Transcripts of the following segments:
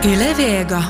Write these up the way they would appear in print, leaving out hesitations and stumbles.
Yle Vega.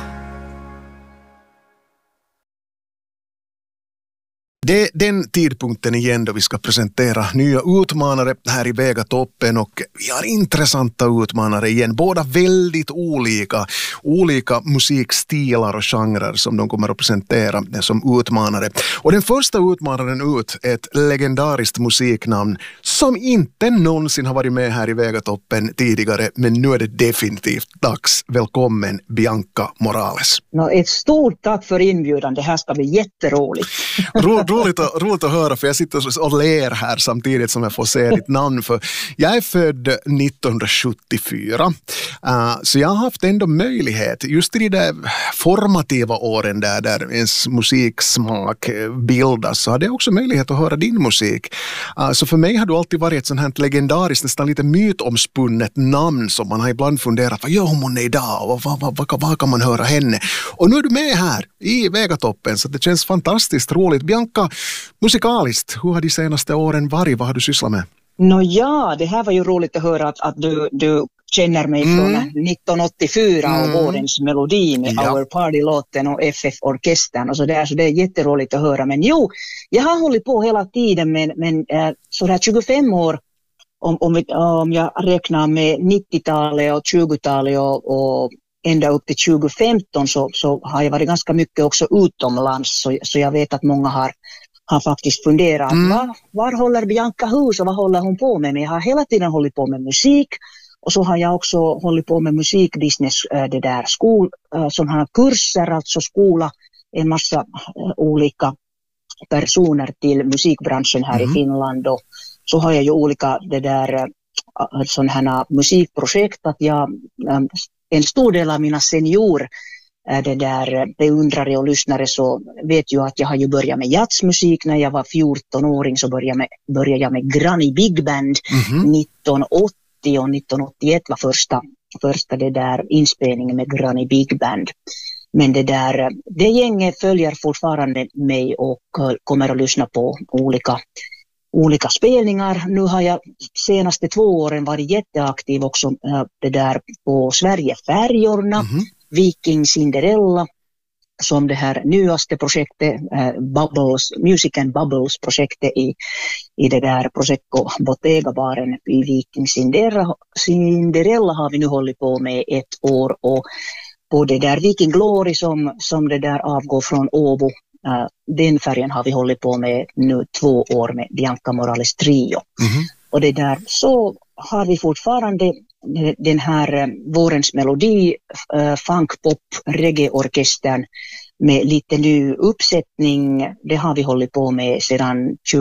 Det är den tidpunkten igen då vi ska presentera nya utmanare här i Vegatoppen, och vi har intressanta utmanare igen. Båda väldigt olika musikstilar och genrer som de kommer att presentera som utmanare. Och den första utmanaren ut är ett legendariskt musiknamn som inte någonsin har varit med här i Vegatoppen tidigare, men nu är det definitivt dags. Välkommen Bianca Morales. Ett stort tack för inbjudan, det här ska bli jätteroligt. Roligt att höra, för jag sitter och ler här samtidigt som jag får säga ditt namn. För jag är född 1974, så jag har haft ändå möjlighet just i de där formativa åren där ens musiksmak bildas, så hade jag också möjlighet att höra din musik. Så för mig har du alltid varit ett sånt här legendariskt, nästan lite mytomspunnet namn som man har ibland funderat, vad gör hon idag och vad kan man höra henne? Och nu är du med här i Vegatoppen, så det känns fantastiskt roligt. Bianca, musikaliskt, hur har de senaste åren varit? Vad har du sysslat med? Det här var ju roligt att höra att du känner mig från 1984 och vårens melodi med Our Party-låten och FF-orkestern och så det är jätteroligt att höra. Men jag har hållit på hela tiden, men sådär 25 år om jag räknar med 90-talet och 20-talet och ända upp till 2015 så har jag varit ganska mycket också utomlands, så jag vet att många har faktiskt funderat var håller Bianca hus och vad håller hon på med? Men jag har hela tiden hållit på med musik, och så har jag också hållit på med musikbusiness, sådana här kurser, alltså skola en massa olika personer till musikbranschen här i Finland, och så har jag ju olika sådana här musikprojekt att en stor del av mina beundrare och lyssnare så vet ju att jag har ju börjat med jazzmusik när jag var 14-åring, så började jag med Granny Big Band 1980, och 1981 var första inspelningen med Granny Big Band. Men det gänget följer fortfarande mig och kommer att lyssna på olika spelningar. Nu har jag senaste 2 åren varit jätteaktiv också på Sverigefärjorna, Viking Cinderella, som det här nyaste projektet, Music and Bubbles projektet i det där Prosecco Bottega-baren i Viking Cinderella har vi nu hållit på med 1 år, och på det där Viking Glory som det där avgår från Åbo, den färgen har vi hållit på med nu 2 år med Bianca Morales Trio. Och det där så har vi fortfarande den här vårens melodi, funk, pop, reggae-orkestern med lite ny uppsättning. Det har vi hållit på med sedan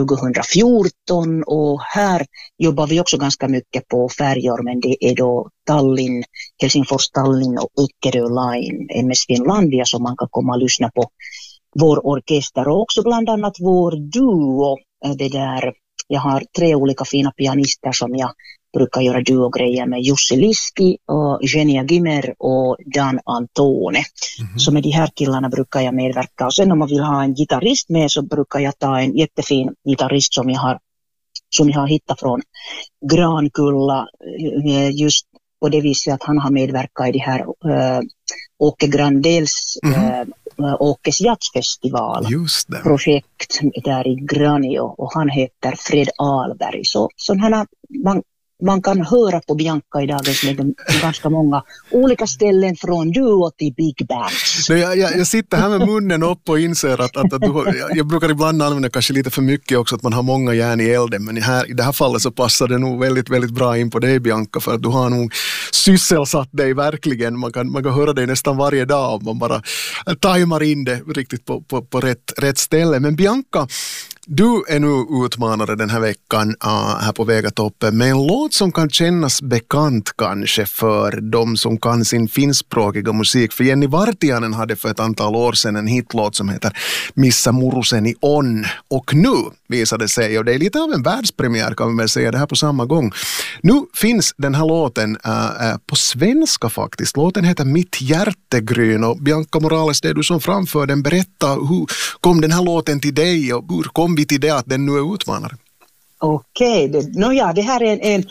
2014, och här jobbar vi också ganska mycket på färjor, men det är då Tallinn, Helsingfors Tallinn och Eckerö Line, MS Finlandia, som man kan komma och lyssna på vår orkester, och också bland annat vår duo. Jag har 3 olika fina pianister som jag brukar göra duo-grejer med, Jussi Liski och Genia Gimmer och Dan Antone. Så med de här killarna brukar jag medverka, och sen om man vill ha en gitarrist med så brukar jag ta en jättefin gitarrist som jag har hittat från Grankulla, just på det viset att han har medverkat i det här Åke Grandels Åkes jazzfestival projekt där i Granio, och han heter Fred Ahlberg. Så här man kan höra på Bianca i dagens läge ganska många olika ställen, från duo till big band. Jag sitter här med munnen upp och inser att jag brukar ibland använda kanske lite för mycket också, att man har många järn i elden, men i det här fallet så passar det nog väldigt, väldigt bra in på dig, Bianca, för att du har nog sysselsatt dig verkligen. Man kan höra dig nästan varje dag om man bara tajmar in det riktigt på rätt ställe. Men Bianca, du är nu utmanare den här veckan här på Vegatoppen med en låt som kan kännas bekant kanske för de som kan sin finskspråkiga musik. För Jenny Vartiainen hade för ett antal år sedan en hitlåt som heter Missä Muruseni on. Och nu visade sig, och det är lite av en världspremiär kan man väl säga det här på samma gång. Nu finns den här låten på svenska faktiskt. Låten heter Mitt hjärtegryn, och Bianca Morales, det är du som framför den. Berätta, hur kom den här låten till dig och hur kom vi till det att den nu är utmanare? Okej, det här är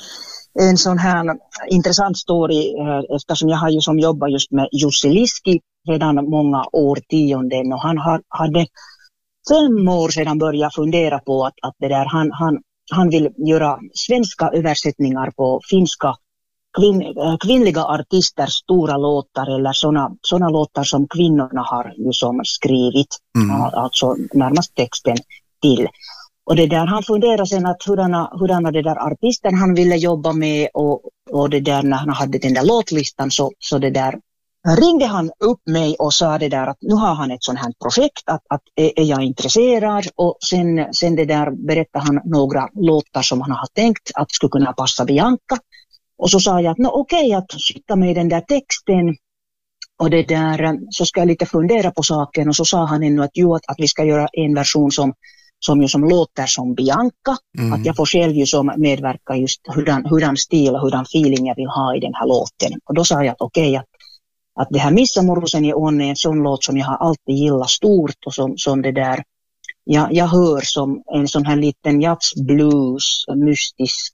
en sån här intressant story eftersom jag har ju som jobbar just med Jussi Liski redan många årtionden, och han hade 5 år sedan börjat fundera på att det där, han vill göra svenska översättningar på finska kvinnliga artisters stora låtar, eller såna låtar som kvinnorna har ju som skrivit, alltså närmast texten till. Och det där, han funderade sen att hurdana det där artisten han ville jobba med, och det där, när han hade den där låtlistan så det där ringde han upp mig och sa det där att nu har han ett sånt här projekt, att är jag intresserad, och sen det där berättade han några låtar som han har tänkt att skulle kunna passa Bianca. Och så sa jag att okej, att skicka mig den där texten, och det där, så ska jag lite fundera på saken. Och så sa han ännu att vi ska göra en version som låter som Bianca. Att jag får själv ju som medverka just hurdan stil och hurdan feeling jag vill ha i den här låten. Och då sa jag att okej, att det här Missa Morosen i ån är en sån låt som jag har alltid gillat stort, och som det där, jag hör som en sån här liten jazzblues mystisk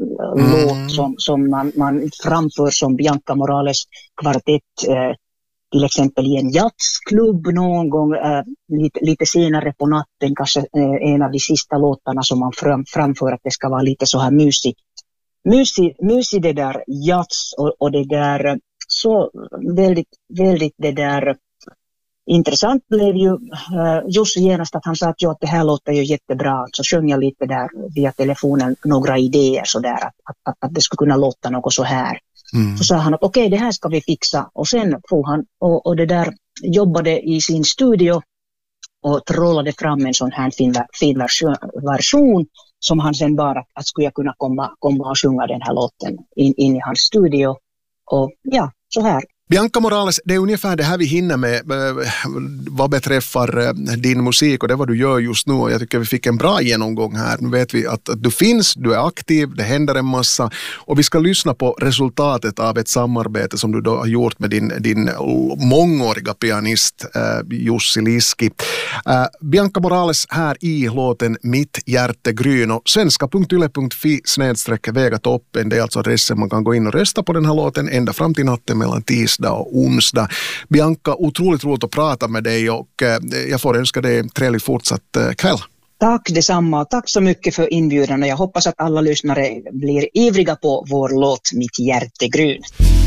låt som man framför som Bianca Morales kvartett till exempel i en jazzklubb någon gång lite senare på natten, kanske en av de sista låtarna som man framför, att det ska vara lite så här mysig det där jazz, och det där så väldigt det där intressant blev ju Jussi genast att han sa att det här låter ju jättebra, så sjöng jag lite där via telefonen några idéer så där att det skulle kunna låta något så här. Så sa han att okej, det här ska vi fixa, och sen får han och det där jobbade i sin studio och trollade fram en sån här fin version som han sen bara att skulle jag kunna komma och sjunga den här låten in i hans studio, och ja, så här. Bianca Morales, det är ungefär det här vi hinner med vad beträffar din musik och det vad du gör just nu. Jag tycker vi fick en bra genomgång här. Nu vet vi att du finns, du är aktiv, det händer en massa, och vi ska lyssna på resultatet av ett samarbete som du då har gjort med din mångåriga pianist Jussi Liski. Bianca Morales här i låten Mitt hjärtegryn, och svenska.yle.fi/Vegatoppen, det är alltså adressen man kan gå in och rösta på den här låten ända fram till natten mellan tisdag och onsdag. Bianca, otroligt roligt att prata med dig, och jag får önska dig en trevlig fortsatt kväll. Tack detsamma, tack så mycket för inbjudan, och jag hoppas att alla lyssnare blir ivriga på vår låt Mitt hjärtegryn.